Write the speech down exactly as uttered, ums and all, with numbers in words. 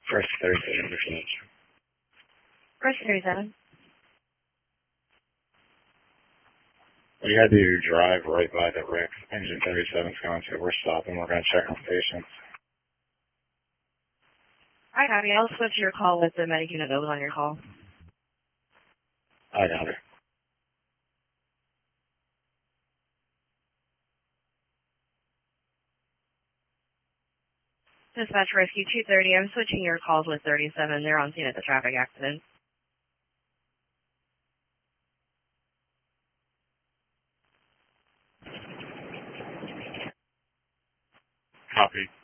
First thirty-seven percent. First thirty-seven. We had to drive right by the wreck engine thirty-seven's going to. We're stopping. We're going to check on patients. All right, Abby. I'll switch your call with the medic unit that was on your call. I got her. Dispatch Rescue two thirty. I'm switching your calls with thirty-seven. They're on scene at the traffic accident. Copy.